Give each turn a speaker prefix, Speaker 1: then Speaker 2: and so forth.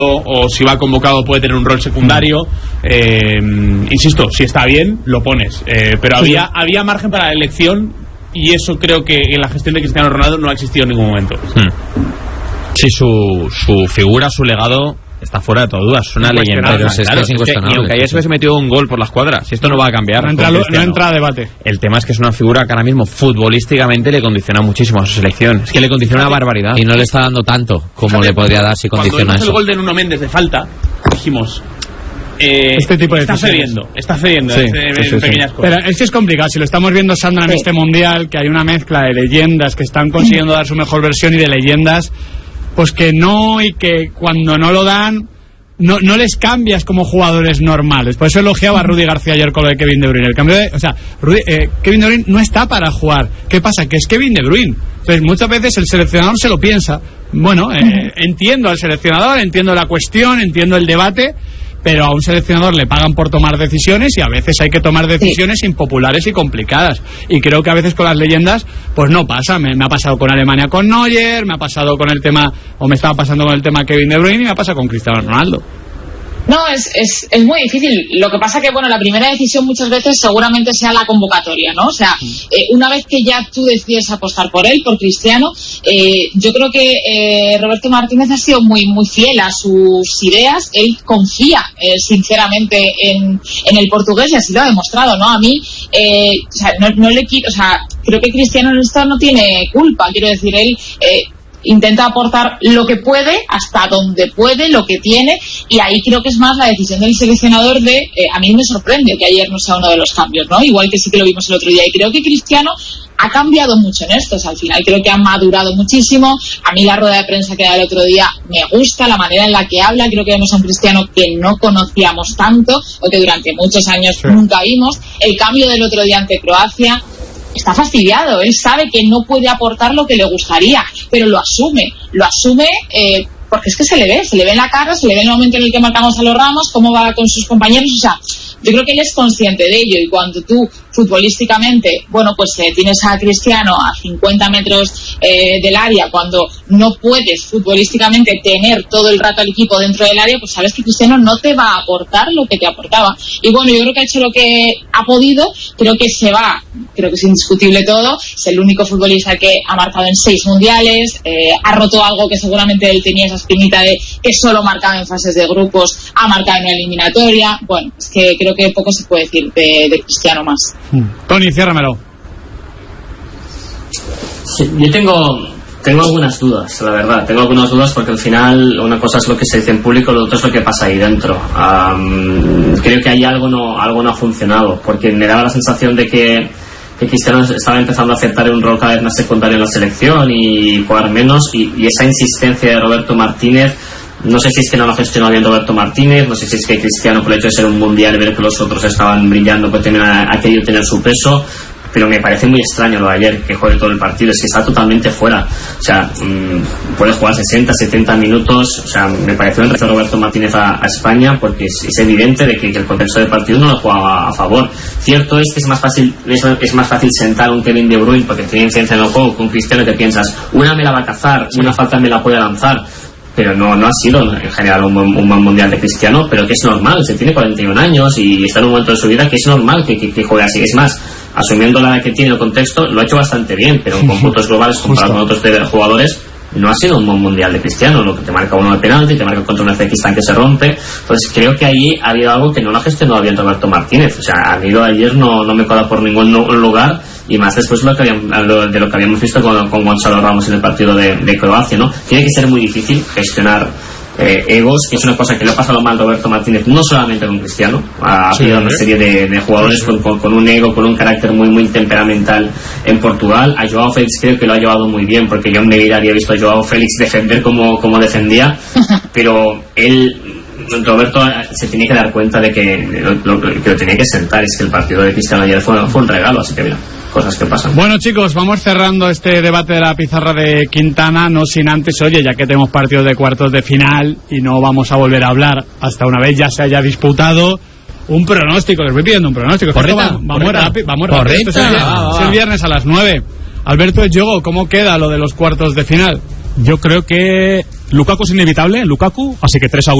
Speaker 1: o si va convocado puede tener un rol secundario. Insisto, si está bien, lo pones. Pero había margen para la elección, y eso creo que en la gestión de Cristiano Ronaldo no ha existido en ningún momento.
Speaker 2: Sí, su figura, su legado está fuera de toda duda, es una leyenda. Pero es incuestionable. Y aunque ayer se hubiese metido un gol por la escuadra, si esto no va a cambiar.
Speaker 3: No entra a debate.
Speaker 2: El tema es que es una figura que ahora mismo futbolísticamente le condiciona muchísimo a su selección. Es que le condiciona una barbaridad. Y no le está dando tanto como le podría dar si condiciona eso.
Speaker 1: Cuando el gol de Nuno Méndez de falta, dijimos...
Speaker 3: este tipo de
Speaker 1: está cediendo en pequeñas cosas.
Speaker 3: Pero es que es complicado. Si lo estamos viendo, Sandra, en este mundial, que hay una mezcla de leyendas que están consiguiendo dar su mejor versión y de leyendas pues que no, y que cuando no lo dan no les cambias como jugadores normales. Por eso elogiaba a Rudy García ayer con lo de Kevin De Bruyne. Kevin De Bruyne no está para jugar. ¿Qué pasa? Que es Kevin De Bruyne. Entonces muchas veces el seleccionador se lo piensa. Bueno, entiendo al seleccionador, entiendo la cuestión, entiendo el debate, pero a un seleccionador le pagan por tomar decisiones, y a veces hay que tomar decisiones impopulares y complicadas, y creo que a veces con las leyendas pues no pasa. Me ha pasado con Alemania con Neuer, me estaba pasando con el tema Kevin De Bruyne, y me ha pasado con Cristiano Ronaldo.
Speaker 4: No, es muy difícil. Lo que pasa que, la primera decisión muchas veces seguramente sea la convocatoria, ¿no? O sea, una vez que ya tú decides apostar por él, por Cristiano, yo creo que Roberto Martínez ha sido muy, muy fiel a sus ideas. Él confía, sinceramente, en el portugués, y así lo ha demostrado, ¿no? A mí, no le quito, creo que Cristiano en esto no tiene culpa. Quiero decir, él... intenta aportar lo que puede, hasta donde puede, lo que tiene, y ahí creo que es más la decisión del seleccionador de... a mí me sorprende que ayer no sea uno de los cambios, ¿no? Igual que sí que lo vimos el otro día, y creo que Cristiano ha cambiado mucho en esto. Al final creo que ha madurado muchísimo. A mí la rueda de prensa que da el otro día me gusta, la manera en la que habla. Creo que vemos a un Cristiano que no conocíamos tanto, o que durante muchos años nunca vimos. El cambio del otro día ante Croacia, está fastidiado, él sabe que no puede aportar lo que le gustaría, pero lo asume, porque es que se le ve en la cara, se le ve en el momento en el que marcamos a los Ramos, cómo va con sus compañeros. Yo creo que él es consciente de ello, y cuando tú futbolísticamente, tienes a Cristiano a 50 metros del área, cuando no puedes futbolísticamente tener todo el rato al equipo dentro del área, pues sabes que Cristiano no te va a aportar lo que te aportaba. Y yo creo que ha hecho lo que ha podido, creo que es indiscutible todo, es el único futbolista que ha marcado en 6 mundiales, ha roto algo que seguramente él tenía, esa espinita de que solo marcaba en fases de grupos, ha marcado en una eliminatoria. Es que creo que poco se puede decir de Cristiano más.
Speaker 3: Tony, ciérramelo.
Speaker 5: Sí, yo tengo algunas dudas, la verdad. Tengo algunas dudas porque al final una cosa es lo que se dice en público, lo otro es lo que pasa ahí dentro. Creo que ahí algo no ha funcionado, porque me daba la sensación de que Cristiano estaba empezando a aceptar un rol cada vez más secundario en la selección y jugar menos, y esa insistencia de Roberto Martínez, no sé si es que no lo gestionó bien Roberto Martínez, no sé si es que Cristiano, por el hecho de ser un mundial y ver que los otros estaban brillando, pues también ha querido tener su peso, pero me parece muy extraño lo de ayer, que juegue todo el partido. Es que está totalmente fuera, puede jugar 60, 70 minutos. Me pareció un reto Roberto Martínez a España, porque es evidente de que el contexto del partido no lo jugaba a favor. Cierto es que es más fácil sentar a un Kevin De Bruyne porque tiene incidencia en el juego, con Cristiano que piensas, una me la va a cazar, una falta me la puede lanzar. Pero no ha sido en general un buen mundial de Cristiano, pero que es normal. Se tiene 41 años y está en un momento de su vida que es normal que juegue así. Es más, asumiendo la edad que tiene, el contexto, lo ha hecho bastante bien, pero en cómputos globales comparado con otros jugadores, no ha sido un buen mundial de Cristiano. Lo que te marca uno de penalti, te marca contra un Uzbekistán que se rompe. Entonces creo que ahí ha habido algo que no lo ha gestionado bien Roberto Martínez. A mí lo de ayer no me cola por ningún lugar, y más después de lo que habíamos visto con Gonzalo Ramos en el partido de Croacia, ¿no? Tiene que ser muy difícil gestionar egos, que es una cosa que le ha pasado mal Roberto Martínez, no solamente con Cristiano. Ha habido una serie de jugadores con un ego, con un carácter muy, muy temperamental en Portugal. A Joao Félix creo que lo ha llevado muy bien, porque yo en mi vida había visto a Joao Félix defender como defendía, pero Roberto se tenía que dar cuenta de que lo tenía que sentar. Es que el partido de Cristiano ayer fue un regalo, así que mira, cosas que pasan.
Speaker 3: Bueno, chicos, vamos cerrando este debate de la pizarra de Quintana, no sin antes, ya que tenemos partidos de cuartos de final y no vamos a volver a hablar hasta una vez ya se haya disputado, un pronóstico. Les voy pidiendo un pronóstico. Vamos rápido. Esto es el viernes a las 9. Alberto Yogo, ¿cómo queda lo de los cuartos de final?
Speaker 6: Yo creo que Lukaku es inevitable, así que 3-1